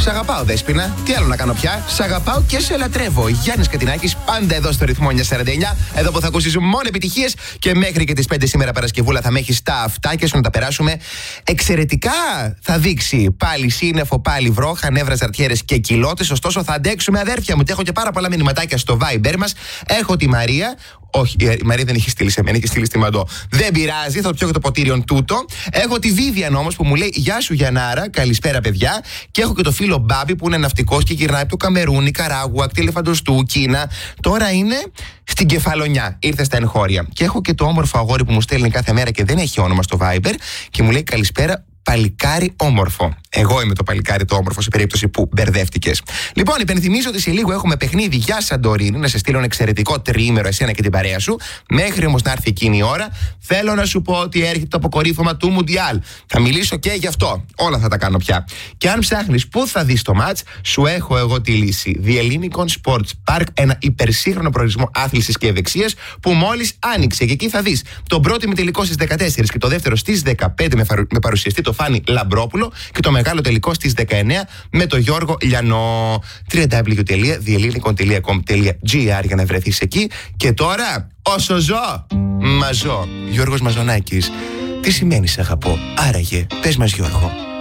Σ' αγαπάω, Δέσποινα. Τι άλλο να κάνω πια. Σ' αγαπάω και σε λατρεύω. Γιάννης Κατινάκης, πάντα εδώ στο ρυθμό 949. Εδώ που θα ακούσεις μόνο επιτυχίες και μέχρι και τις 5 σήμερα Παρασκευούλα θα με έχεις τα αυτάκια σου να τα περάσουμε εξαιρετικά. Θα δείξει πάλι σύννεφο, πάλι βρόχα, νεύρα, ζαρτιέρες και κοιλώτες. Ωστόσο θα αντέξουμε, αδέρφια μου. Και έχω και πάρα πολλά μηνυματάκια στο Viber μας. Έχω τη Μαρία. Όχι, η Μαρία δεν έχει στείλει σε μένα, έχει στείλει στη Μαντώ. Δεν πειράζει, θα το πιω και το ποτήριον τούτο. Έχω τη Βίβιαν όμως που μου λέει: Γεια σου Γιαννάρα, καλησπέρα παιδιά. Και έχω και το φίλο Μπάμπη που είναι ναυτικός και γυρνάει από το Καμερούν, Νικαράγουα, Ελεφαντοστού, Κίνα. Τώρα είναι στην Κεφαλονιά. Ήρθε στα εγχώρια. Και έχω και το όμορφο αγόρι που μου στέλνει κάθε μέρα και δεν έχει όνομα στο Viber και μου λέει: Καλησπέρα. Παλικάρι όμορφο. Εγώ είμαι το παλικάρι το όμορφο σε περίπτωση που μπερδεύτηκες. Λοιπόν, υπενθυμίζω ότι σε λίγο έχουμε παιχνίδι για Σαντορίνη. Να σε στείλω ένα εξαιρετικό τριήμερο εσένα και την παρέα σου. Μέχρι όμως να έρθει εκείνη η ώρα, θέλω να σου πω ότι έρχεται το αποκορύφωμα του Μουντιάλ. Θα μιλήσω και γι' αυτό. Όλα θα τα κάνω πια. Και αν ψάχνεις πού θα δεις το μάτς, σου έχω εγώ τη λύση. The Ellinikon Sports Park, ένα υπερσύγχρονο προορισμό άθλησης και ευεξίας που μόλις άνοιξε. Και εκεί θα δεις τον πρώτο ημιτελικό στις 14 και το δεύτερο στις 15 με παρουσιαστή το Φάνη Λαμπρόπουλο και το μεγάλο τελικό στις 19 με τον Γιώργο Λιανό. www.theellinikon.com.gr για να βρεθείς εκεί. Και τώρα, όσο ζω, μαζώ. Γιώργος Μαζονάκης. Τι σημαίνει σ' αγαπώ? Άραγε, πες μας Γιώργο.